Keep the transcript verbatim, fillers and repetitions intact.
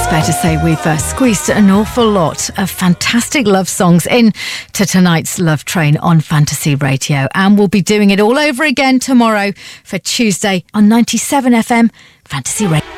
it's fair to say we've uh, squeezed an awful lot of fantastic love songs in to tonight's Love Train on Fantasy Radio. And we'll be doing it all over again tomorrow for Tuesday on ninety-seven F M Fantasy Radio.